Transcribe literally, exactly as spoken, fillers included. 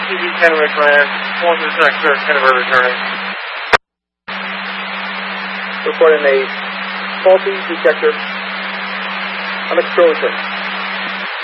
T V Kennewick Command, one to the next Kennewick returning. Reporting a faulty detector on explosion.